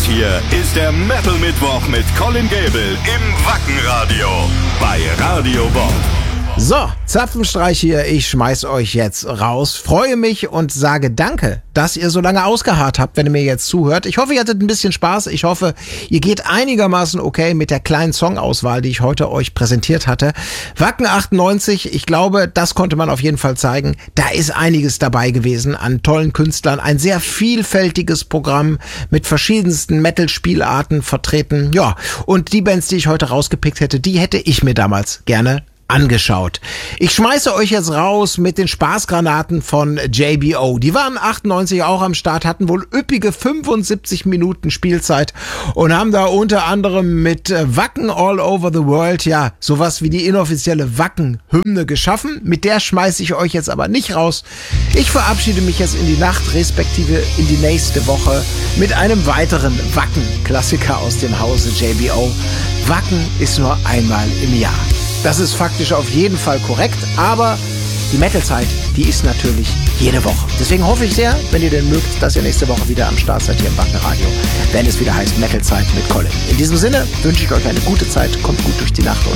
hier ist der Metal Mittwoch mit Colin Gable im Wackenradio bei Radio Bob. So, Zapfenstreich hier, ich schmeiß euch jetzt raus, freue mich und sage danke, dass ihr so lange ausgeharrt habt, wenn ihr mir jetzt zuhört. Ich hoffe, ihr hattet ein bisschen Spaß, ich hoffe, ihr geht einigermaßen okay mit der kleinen Songauswahl, die ich heute euch präsentiert hatte. Wacken 98, ich glaube, das konnte man auf jeden Fall zeigen, da ist einiges dabei gewesen an tollen Künstlern, ein sehr vielfältiges Programm mit verschiedensten Metal-Spielarten vertreten, ja, und die Bands, die ich heute rausgepickt hätte, die hätte ich mir damals gerne angeschaut. Ich schmeiße euch jetzt raus mit den Spaßgranaten von JBO. Die waren 98 auch am Start, hatten wohl üppige 75 Minuten Spielzeit und haben da unter anderem mit Wacken All Over the World ja sowas wie die inoffizielle Wacken-Hymne geschaffen. Mit der schmeiße ich euch jetzt aber nicht raus. Ich verabschiede mich jetzt in die Nacht, respektive in die nächste Woche mit einem weiteren Wacken-Klassiker aus dem Hause JBO. Wacken ist nur einmal im Jahr. Das ist faktisch auf jeden Fall korrekt, aber die Metal-Zeit, die ist natürlich jede Woche. Deswegen hoffe ich sehr, wenn ihr denn mögt, dass ihr nächste Woche wieder am Start seid hier im Wackenradio, wenn es wieder heißt Metal-Zeit mit Colin. In diesem Sinne wünsche ich euch eine gute Zeit, kommt gut durch die Nacht und